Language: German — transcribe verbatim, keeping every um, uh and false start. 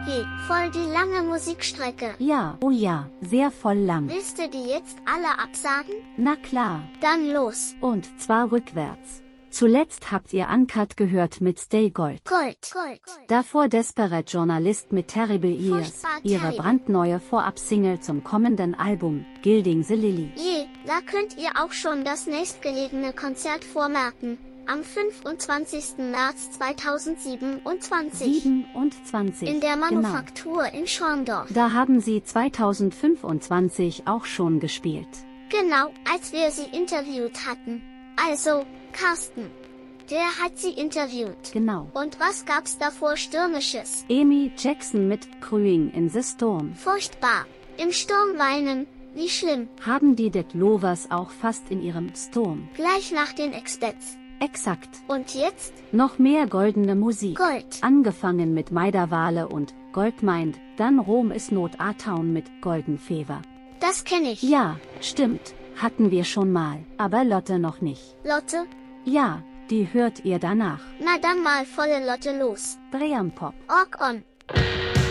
Je, voll die lange Musikstrecke. Ja, oh ja, sehr voll lang. Willst du die jetzt alle absagen? Na klar. Dann los. Und zwar rückwärts. Zuletzt habt ihr Uncut gehört mit Stay Gold. Gold. Gold. Davor Desperate Journalist mit Terrible Years, Furchtbar ihre terrible. brandneue Vorab-Single zum kommenden Album, Gilding the Lily. Je, da könnt ihr auch schon das nächstgelegene Konzert vormerken. Am fünfundzwanzigsten März zweitausendsiebenundzwanzig. siebenundzwanzig. In der Genau. Manufaktur in Schorndorf. Da haben sie zweitausendfünfundzwanzig auch schon gespielt. Genau, als wir sie interviewt hatten. Also, Carsten. Der hat sie interviewt. Genau. Und was gab's davor Stürmisches? Amy Jackson mit Crewing in the Storm. Furchtbar. Im Sturm weinen. Wie schlimm. Haben die Dead Lovers auch fast in ihrem Storm. Gleich nach den Expats. Exakt. Und jetzt? Noch mehr goldene Musik. Gold. Angefangen mit Maida-Wale und Goldmind, dann Rom is Not A-Town mit Golden Fever. Das kenne ich. Ja, stimmt, hatten wir schon mal, aber Lotte noch nicht. Lotte? Ja, die hört ihr danach. Na dann mal volle Lotte los. Dreampop. Org on.